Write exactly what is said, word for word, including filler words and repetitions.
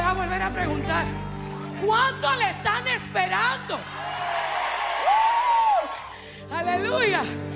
a volver a preguntar: ¿cuánto le están esperando? ¡Uh! Aleluya.